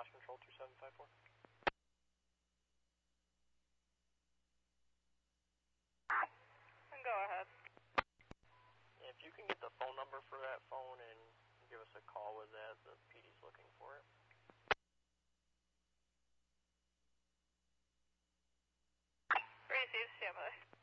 Launch Control 2754. Go ahead. If you can get the phone number for that phone and give us a call with that, the PD's looking for it. Receive, standby.